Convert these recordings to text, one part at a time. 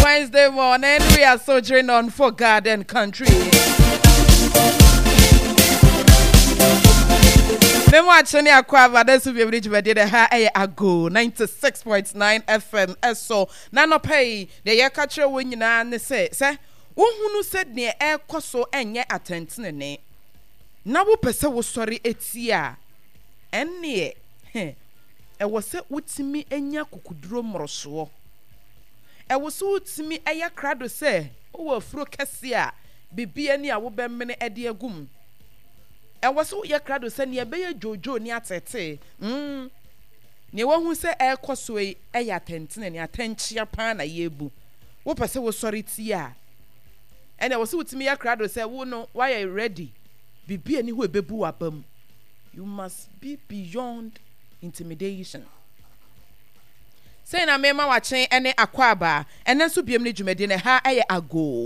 Wednesday morning. We are sojourning on for God and country. Then watching your crowd, this will be able to do the high ago 96.9 FM. So, nano pay the year catcher when you know, and say, who said near air coso and yet attention. Now, person was sorry, it's ya. And near, I was set with me and ya could draw more so. I was so to me a crowd say, oh, fro cassia, be any I will be many a dear gum. I was so ya crowd say near Bay Jojo near Tete. Near one who say air cosway a attention and attention pan a yebu. What person was sorry tia. And I was so to me a crowd say, oh no, why are you ready? Be any who bebu abum. You must be beyond intimidation. Say na mema watching any akwaba and then so be amni jumedi ne ha aye ago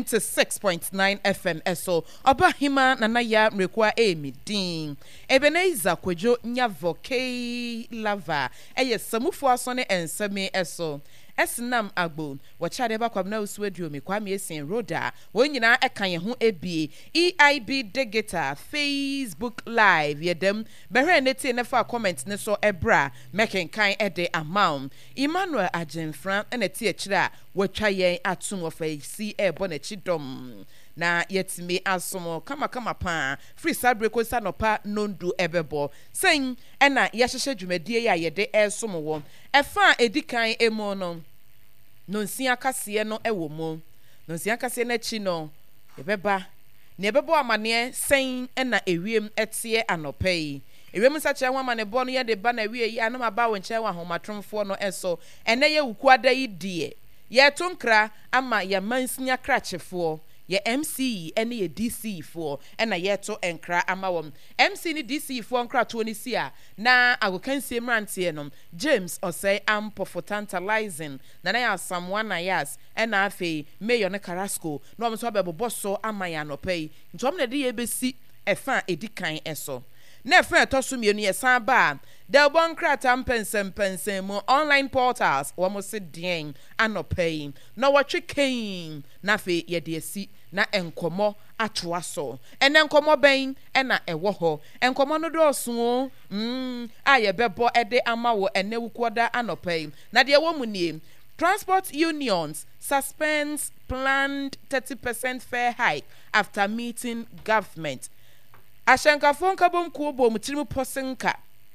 96.9 FM so oba hima na ya mrekwa mi din Ebenezer Kwadwo Nyavoke lava eye samufo aso ne ensame eso Esinam agbo wachade ba kwabna usweduo mi kwa miesin roda wonyina eka ye ho ebie EIB Digital Facebook live yedem behre neti ne fa comment ne so ebra making kan ede amount Emmanuel Agenfran eneti ekira watwa yen atum of AC ebo na chidom na yetimi asomo kama pa free sabreko sanopa nondu ebebo sen ena yahhehye dwumadie ya yede esomo wo efa edikan emo no nonsia kase no ewo mo nonsia kase na chi no ebeba ne ebebo amane sen ena ewiem etie anopai ewiem sache nwa mane bo no ye de ba na wie yi anam aba wo nche wa homatromfo no eso ene ye wukuada yi die ye tonkra ama ya mansinya krachefo ye MC ene ye DC for ena ye to enkra amawom MC ni DC for enkra to ni sia na agokansie mrantie no James osay ampo for tantalizing na ya someone na yas ena afi mayor ne Carrasco no am so abeboso amaya no pay ntom na de ye besi efa edikan eso na efa to so mienu ye san ba del bon krata mpensem mo online portals wo mo se den anopay no watwe kan na fe ye de si na enkomo atoa so ene enkomo ben ena ewo ho enkomo no do so aye bebo ede amawo ene wukoda anopai na de wo munie transport unions suspends planned 30% fare hike after meeting government ashanka fonka bom ko bom tirimu posenka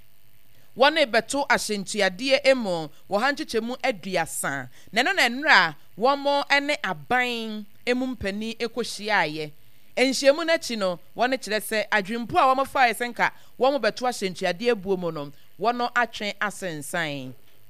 wone beto ahyentuade emo wo hanchechemu aduasa neno na nra womo ene aban emumpani ekohyiaye enhyemu na chi no wone kire se adwempo a womo fa esenka womo beto ahyentuade abuomo no wono atwen asensan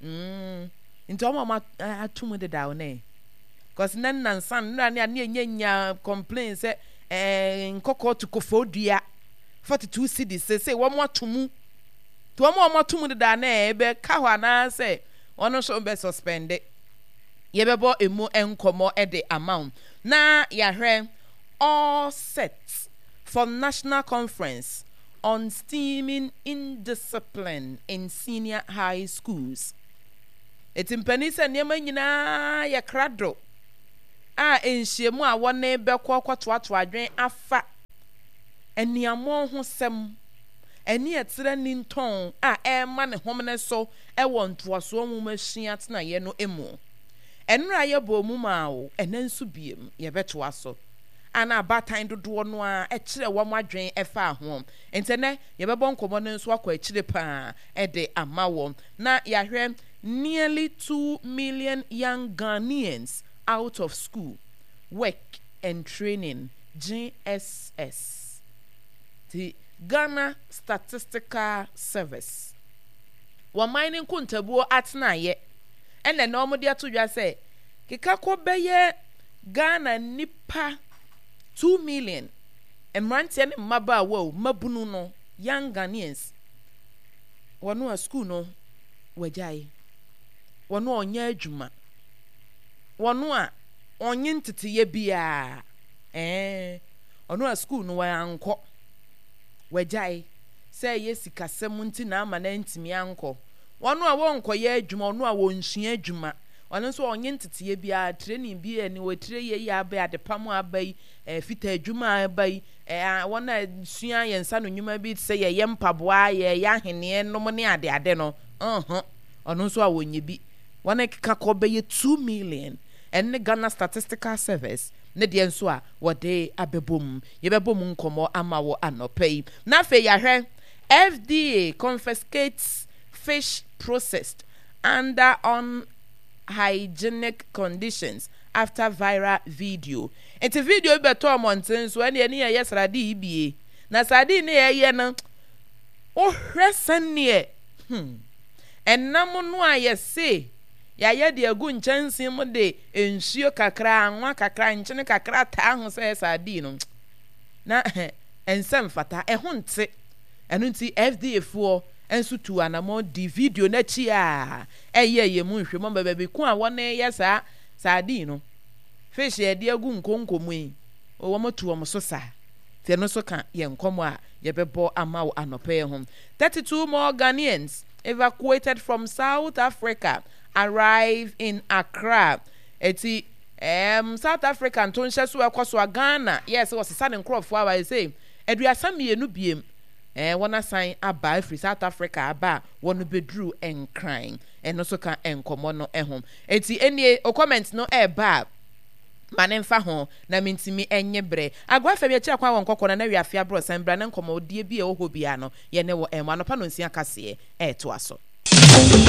nti womo atumu de dawo ne cause nan san na ne nyanya complain se nkoko tukofodua 42 cedis say womo atumu to womo atumu de da na ebe ka hwa na se wono so be suspend yebebo emu enkomo ede amount na yahre all set for national conference on steaming indiscipline in senior high schools. Etimpani se niema nyina ya krado a enhyiemu a wone bekọ kwatoato adwen afa eniamo ho sem eni etere ni nton a ema ne homne so ewo ntoaso nwuma hia tena ye no emu enra ye bo mu ma wo enansu biem ye beto aso ana batan dodo no a ekire wo madwen efa ho entene ye bebo nkomo no nso akwa ekire pa ede amawo na yahwe nearly 2 million young Ghanaians out of school work and training GSS the Ghana Statistical Service wa mining kuntabuo atna ye ene na omo de atodwa se keka ko beye Ghana nipa 2 million emrantie ne maba wo mabunu no young Ghanaians wono a school no wajai wono onya adwuma wono a onye ntete ye bia ono a school no wa anko wajai say yesikasem nti na ama na ntimi anko wono a wonko ye adwuma ono a wonsua adwuma ɔno nso ɔnye nteteɛ bia training bi ani wɔ tire yɛ aba ade pam aba yi fita adwuma aba yi wɔn a sua yɛn nsa no nnwuma bi sɛ yɛ mpaboa yɛ ahene nom ne ade no ɔno nso a wɔnyɛ bi wɔn keka kɔ bɛyɛ 2 million ɛne Ghana Statistical Service ne deɛ nso a wɔde abɛbom yɛbɛbom nkɔmmɔ ama wɔ anɔpa yi na afei yɛahwɛ FDA confiscates fish processed under unhygienic conditions after viral video. Enti video beto monten so ene ne ye srade ibie. Na srade ne ye no ohwe sane enam no ayese ya ye de agu nchansin mu de ensuo kakra anwa kakra nkyene kakra ta ho se srade no. Na ensem fata ehonte enu nti FDA fo enso tu anamo di video na chi a ye mu nhwe mo bebe ku a wona ye sa sadi no fish ye de agu nkonkomu yi o wo motu wo so sa te no so ka ye nkomo a ye bebo ama wo anope ho 32 more Ghanaians evacuated from South Africa arrive in Accra. Eti South Africa to nhye so ekoso Ghana yes was sa ne nkrofo a say aduasa mienu biem wana sign aba free South Africa aba wonu bedru enkran eno so ka enkomo no ehom enti enie o comment no eba manemfa ho na mentimi enye bre agwa fa bi akira kwa wonkokọ na wi afia bro san bra na nkomo die bi e ho bia no ye ne wo anopa no nsia kase e to aso